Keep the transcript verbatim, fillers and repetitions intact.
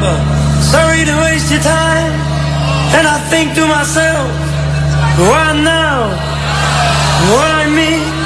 lover. Sorry to waste your time. And I think to myself, why now? What I mean?